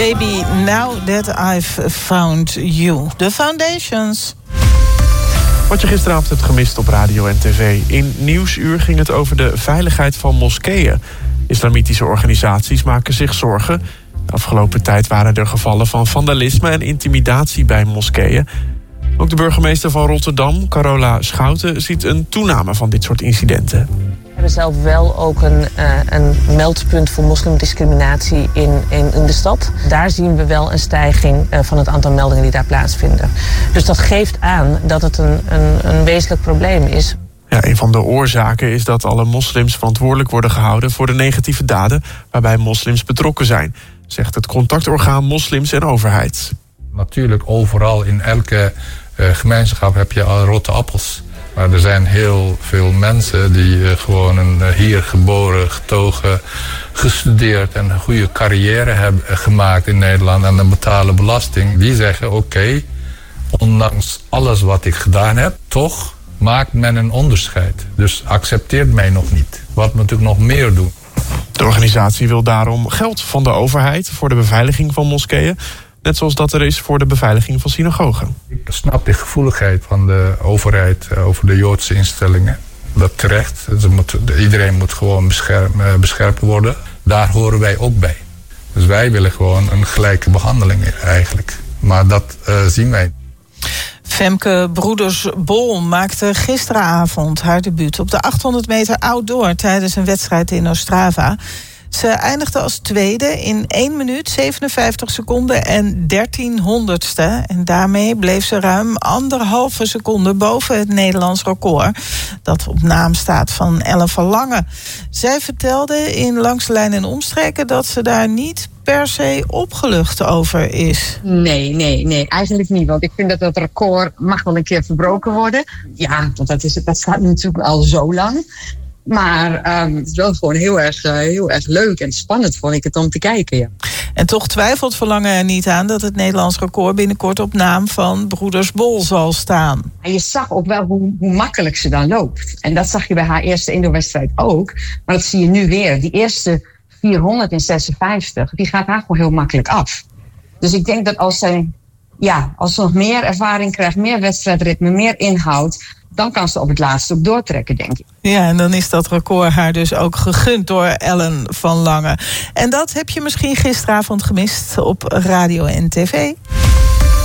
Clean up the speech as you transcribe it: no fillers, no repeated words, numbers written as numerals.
Baby, now that I've found you. The Foundations. Wat je gisteravond hebt gemist op radio en tv. In Nieuwsuur ging het over de veiligheid van moskeeën. Islamitische organisaties maken zich zorgen. De afgelopen tijd waren er gevallen van vandalisme en intimidatie bij moskeeën. Ook de burgemeester van Rotterdam, Carola Schouten, ziet een toename van dit soort incidenten. We hebben zelf wel ook een meldpunt voor moslimdiscriminatie in de stad. Daar zien we wel een stijging van het aantal meldingen die daar plaatsvinden. Dus dat geeft aan dat het een wezenlijk probleem is. Ja, een van de oorzaken is dat alle moslims verantwoordelijk worden gehouden voor de negatieve daden waarbij moslims betrokken zijn, zegt het contactorgaan Moslims en Overheid. Natuurlijk, overal in elke gemeenschap heb je al rotte appels. Maar er zijn heel veel mensen die gewoon hier geboren, getogen, gestudeerd en een goede carrière hebben gemaakt in Nederland en dan betalen belasting. Die zeggen oké, ondanks alles wat ik gedaan heb, toch maakt men een onderscheid. Dus accepteert mij nog niet. Wat we natuurlijk nog meer doen. De organisatie wil daarom geld van de overheid voor de beveiliging van moskeeën. Net zoals dat er is voor de beveiliging van synagogen. Ik snap de gevoeligheid van de overheid over de Joodse instellingen. Dat terecht. Iedereen moet gewoon beschermd worden. Daar horen wij ook bij. Dus wij willen gewoon een gelijke behandeling eigenlijk. Maar dat zien wij. Femke Broeders-Bol maakte gisteravond haar debuut op de 800 meter outdoor tijdens een wedstrijd in Ostrava. Ze eindigde als tweede in 1 minuut, 57 seconden en 1300ste. En daarmee bleef ze ruim 1,5 seconde boven het Nederlands record, dat op naam staat van Ellen van Lange. Zij vertelde in Langs de Lijn en Omstreken dat ze daar niet per se opgelucht over is. Nee, eigenlijk niet. Want ik vind dat dat record mag wel een keer verbroken worden. Ja, want dat staat natuurlijk al zo lang. Maar het is wel gewoon heel erg leuk en spannend, vond ik het, om te kijken. Ja. En toch twijfelt Verlangen er niet aan dat het Nederlands record binnenkort op naam van Broeders-Bol zal staan. En je zag ook wel hoe makkelijk ze dan loopt. En dat zag je bij haar eerste indoorwedstrijd ook. Maar dat zie je nu weer. Die eerste 456, die gaat haar gewoon heel makkelijk af. Dus ik denk dat als ze nog meer ervaring krijgt, meer wedstrijdritme, meer inhoud, dan kan ze op het laatste ook doortrekken, denk ik. Ja, en dan is dat record haar dus ook gegund door Ellen van Lange. En dat heb je misschien gisteravond gemist op radio en tv.